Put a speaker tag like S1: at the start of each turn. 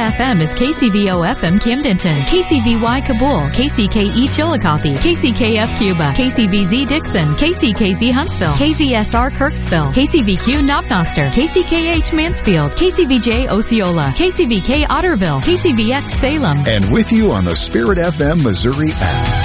S1: FM is KCVO-FM Camdenton, KCVY Kabul, KCKE Chillicothe, KCKF Cuba, KCVZ Dixon, KCKZ Huntsville, KVSR Kirksville, KCVQ Knobnoster, KCKH Mansfield, KCVJ Osceola, KCVK Otterville, KCVX Salem.
S2: And with you on the Spirit FM Missouri app.